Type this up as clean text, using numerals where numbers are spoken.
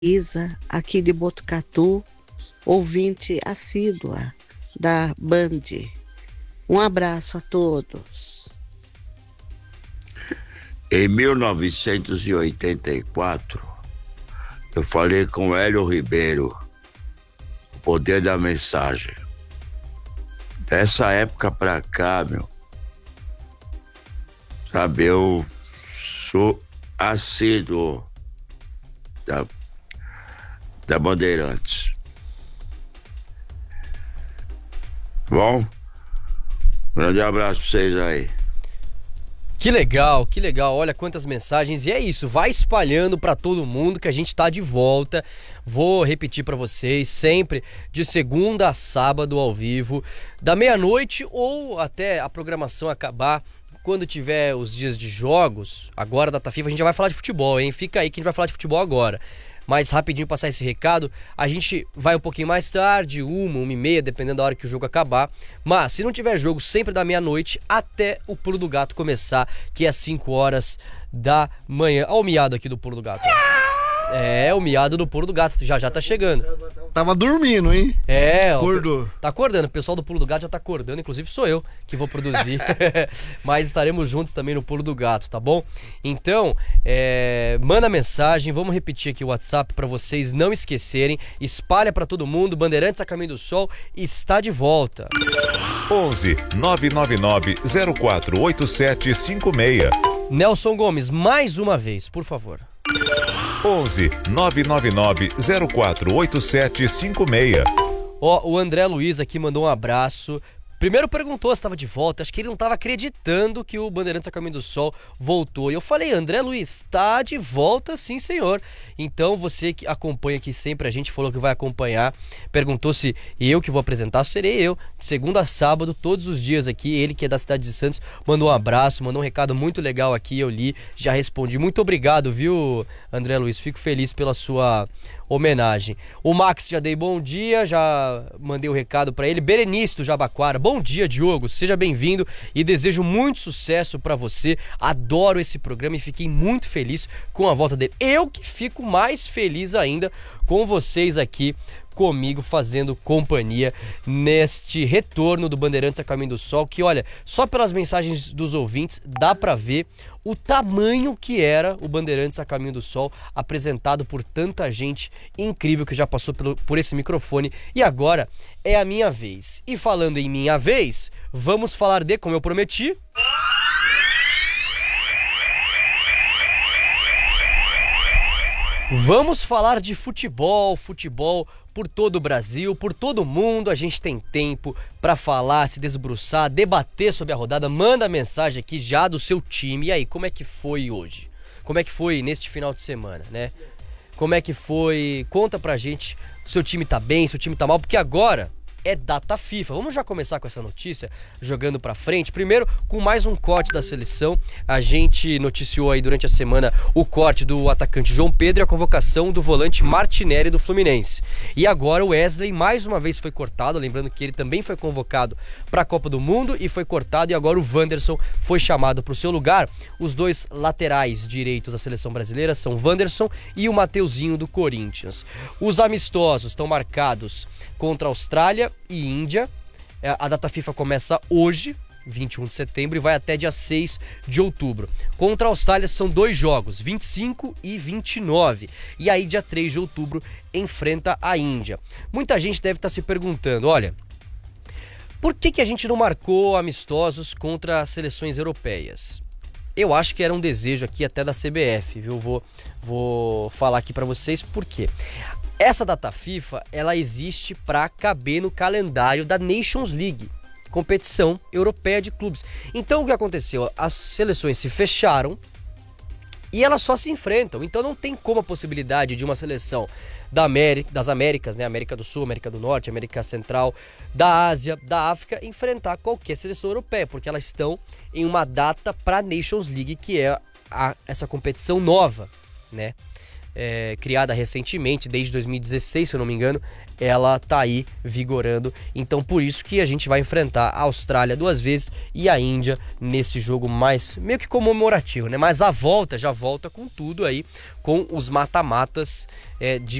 Isa, aqui de Botucatu, ouvinte assídua da Band. Um abraço a todos. Em 1984, eu falei com Hélio Ribeiro, o poder da mensagem. Dessa época pra cá, sabe, eu sou assíduo da Bandeirantes. Bom? Grande abraço pra vocês aí. Que legal, que legal. Olha quantas mensagens. E é isso, vai espalhando pra todo mundo que a gente tá de volta. Vou repetir pra vocês, sempre de segunda a sábado ao vivo, da meia-noite ou até a programação acabar. Quando tiver os dias de jogos, agora data FIFA, a gente já vai falar de futebol, hein? Fica aí que a gente vai falar de futebol agora. Mas rapidinho passar esse recado, a gente vai um pouquinho mais tarde, 1h30, dependendo da hora que o jogo acabar. Mas se não tiver jogo, sempre da meia-noite até o Pulo do Gato começar, que é às 5 horas da manhã. Olha o miado aqui do Pulo do Gato. É, o miado do Pulo do Gato, já tá chegando. Tava dormindo, hein? É, acordou. Tá acordando, o pessoal do Pulo do Gato já tá acordando, inclusive sou eu que vou produzir. Mas estaremos juntos também no Pulo do Gato, tá bom? Então, manda mensagem, vamos repetir aqui o WhatsApp pra vocês não esquecerem. Espalha pra todo mundo, Bandeirantes a Caminho do Sol está de volta. 11 999 048756. Nelson Gomes, mais uma vez, por favor. 11 999 048756. Ó, o André Luiz aqui mandou um abraço. Primeiro perguntou se estava de volta, acho que ele não estava acreditando que o Bandeirantes a Caminho do Sol voltou. E eu falei, André Luiz, está de volta sim, senhor. Então você que acompanha aqui sempre, a gente falou que vai acompanhar, perguntou se eu que vou apresentar, serei eu. De segunda a sábado, todos os dias aqui, ele que é da cidade de Santos, mandou um abraço, mandou um recado muito legal aqui, eu li, já respondi. Muito obrigado, viu, André Luiz? Fico feliz pela sua homenagem. O Max, já dei bom dia, já mandei o recado pra ele. Berenice do Jabaquara, bom dia, Diogo, seja bem-vindo e desejo muito sucesso pra você. Adoro esse programa e fiquei muito feliz com a volta dele. Eu que fico mais feliz ainda com vocês aqui comigo fazendo companhia neste retorno do Bandeirantes a Caminho do Sol, que olha, só pelas mensagens dos ouvintes dá pra ver o tamanho que era o Bandeirantes a Caminho do Sol, apresentado por tanta gente incrível que já passou por esse microfone. E agora é a minha vez. E falando em minha vez, vamos falar de, como eu prometi, vamos falar de futebol por todo o Brasil, por todo o mundo. A gente tem tempo para falar, se debruçar, debater sobre a rodada. Manda mensagem aqui já do seu time. E aí, como é que foi hoje? Como é que foi neste final de semana, né? Como é que foi? Conta pra gente, se o time tá bem, se o time tá mal, porque agora é data FIFA. Vamos já começar com essa notícia, jogando pra frente. Primeiro, com mais um corte da seleção. A gente noticiou aí durante a semana o corte do atacante João Pedro e a convocação do volante Martinelli do Fluminense. E agora o Wesley mais uma vez foi cortado, lembrando que ele também foi convocado para a Copa do Mundo e foi cortado, e agora o Wanderson foi chamado para o seu lugar. Os dois laterais direitos da seleção brasileira são o Wanderson e o Mateuzinho do Corinthians. Os amistosos estão marcados contra a Austrália e Índia. A data FIFA começa hoje, 21 de setembro, e vai até dia 6 de outubro. Contra a Austrália são 2 jogos, 25 e 29. E aí, dia 3 de outubro, enfrenta a Índia. Muita gente deve estar se perguntando, olha, por que a gente não marcou amistosos contra as seleções europeias? Eu acho que era um desejo aqui até da CBF, viu? Vou falar aqui para vocês por quê. Essa data FIFA, ela existe para caber no calendário da Nations League, competição europeia de clubes. Então o que aconteceu? As seleções se fecharam e elas só se enfrentam. Então não tem como a possibilidade de uma seleção das Américas, né? América do Sul, América do Norte, América Central, da Ásia, da África, enfrentar qualquer seleção europeia, porque elas estão em uma data para a Nations League, que é essa competição nova, né? criada recentemente, desde 2016, se eu não me engano, ela tá aí vigorando. Então por isso que a gente vai enfrentar a Austrália 2 vezes e a Índia nesse jogo mais meio que comemorativo, né? Mas a volta já volta com tudo aí, com os mata-matas